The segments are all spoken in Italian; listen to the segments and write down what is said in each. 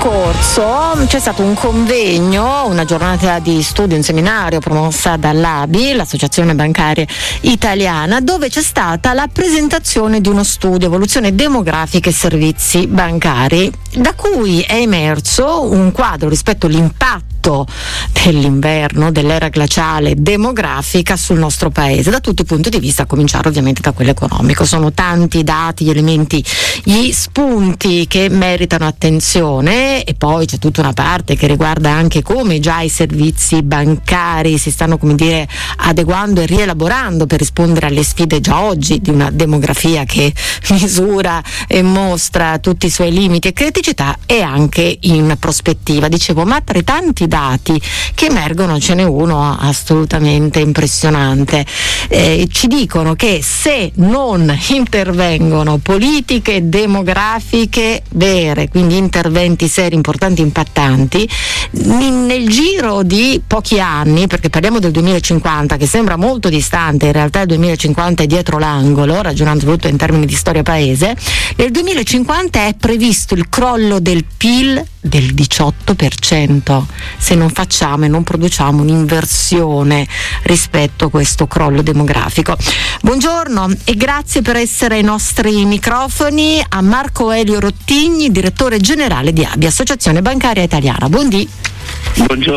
scorso c'è stato un convegno, una giornata di studio, un seminario promossa dall'ABI, l'Associazione Bancaria Italiana, dove c'è stata la presentazione di uno studio evoluzione demografica e servizi bancari, da cui è emerso un quadro rispetto all'impatto dell'inverno, dell'era glaciale demografica sul nostro paese, da tutti i punti di vista, a cominciare ovviamente da quello economico. Sono tanti i dati, gli elementi, gli spunti che meritano attenzione, e poi c'è tutta una parte che riguarda anche come già i servizi bancari si stanno, come dire, adeguando e rielaborando per rispondere alle sfide già oggi di una demografia che misura e mostra tutti i suoi limiti e criticità, e anche in prospettiva. Dicevo, ma tra i tanti dati che emergono ce n'è uno assolutamente impressionante. Ci dicono che se non intervengono politiche demografiche vere, quindi interventi seri, importanti, impattanti, nel giro di pochi anni, perché parliamo del 2050 che sembra molto distante, in realtà il 2050 è dietro l'angolo, ragionando tutto in termini di storia paese, nel 2050 è previsto il crollo del PIL del 18%, se non facciamo e non produciamo un'inversione rispetto a questo crollo demografico. Buongiorno e grazie per essere ai nostri microfoni a Marco Elio Rottigni, direttore generale di ABI, Associazione Bancaria Italiana.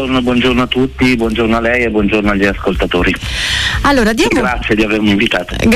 Buongiorno a tutti, buongiorno a lei e buongiorno agli ascoltatori. Allora, grazie di avermi invitato.